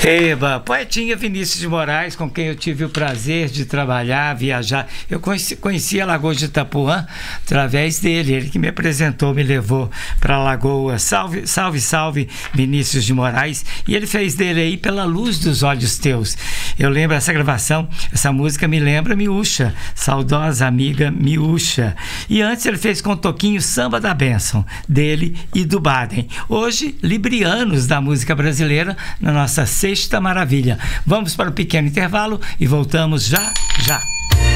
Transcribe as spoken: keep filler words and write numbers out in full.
Eba, poetinha Vinícius de Moraes, com quem eu tive o prazer de trabalhar, viajar. Eu conheci, conheci a Lagoa de Itapuã através dele, ele que me apresentou, me levou para a Lagoa. Salve, salve, salve, Vinícius de Moraes. E ele fez dele aí Pela Luz dos Olhos Teus. Eu lembro essa gravação, essa música me lembra Miúcha, saudosa amiga Miúcha. E antes ele fez com o Toquinho Samba da Bênção, dele e do Baden. Hoje, librianos da música brasileira, na nossa Sexta Maravilha. Vamos para o pequeno intervalo e voltamos já, já.